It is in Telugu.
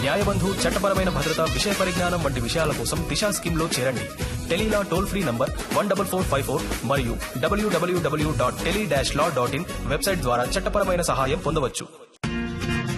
న్యాయబంధు, చట్టపరమైన భద్రత, విషయ పరిజ్ఞానం వంటి విషయాల కోసం దిశా స్కీమ్లో చేరండి. టెలీలా టోల్ ఫ్రీ నంబర్ 14454 మరియు www.tele-law.in వెబ్సైట్ ద్వారా చట్టపరమైన సహాయం పొందవచ్చు.